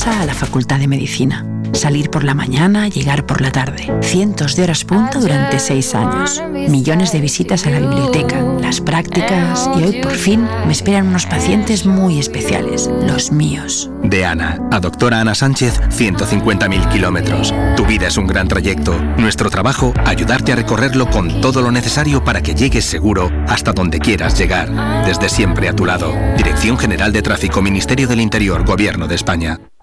casa a la Facultad de Medicina. Salir por la mañana, llegar por la tarde. Cientos de horas punta durante 6 años. Millones de visitas a la biblioteca, las prácticas y hoy por fin me esperan unos pacientes muy especiales, los míos. De Ana a doctora Ana Sánchez, 150.000 kilómetros. Tu vida es un gran trayecto. Nuestro trabajo, ayudarte a recorrerlo con todo lo necesario para que llegues seguro hasta donde quieras llegar. Desde siempre a tu lado. Dirección General de Tráfico, Ministerio del Interior, Gobierno de España.